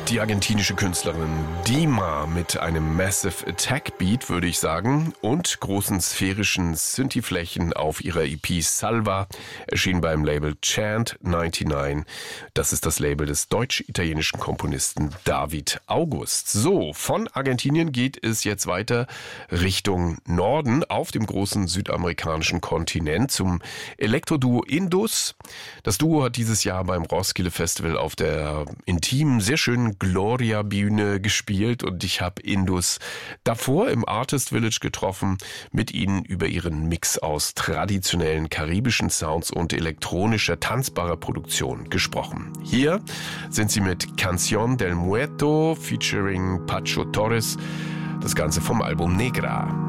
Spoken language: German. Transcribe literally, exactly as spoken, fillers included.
Die argentinische Künstlerin Dima mit einem Massive Attack Beat, würde ich sagen, und großen sphärischen Synthi-Flächen auf ihrer E P Salva erschien beim Label Chant neunundneunzig. Das ist das Label des deutsch-italienischen Komponisten David August. So, von Argentinien geht es jetzt weiter Richtung Norden auf dem großen südamerikanischen Kontinent zum Elektroduo Indus. Das Duo hat dieses Jahr beim Roskilde Festival auf der intimen, sehr schönen Gloria-Bühne gespielt und ich habe Indus davor im Artist Village getroffen, mit ihnen über ihren Mix aus traditionellen karibischen Sounds und elektronischer, tanzbarer Produktion gesprochen. Hier sind sie mit Canción del Muerto featuring Pacho Torres, das Ganze vom Album Negra.